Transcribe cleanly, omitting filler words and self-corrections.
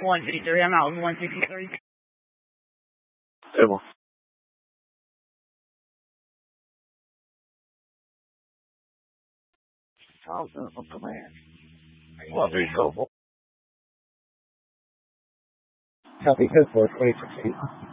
153. I'm out of 163. Table. Thousand command. Well, there you go. Copy, head for 2016.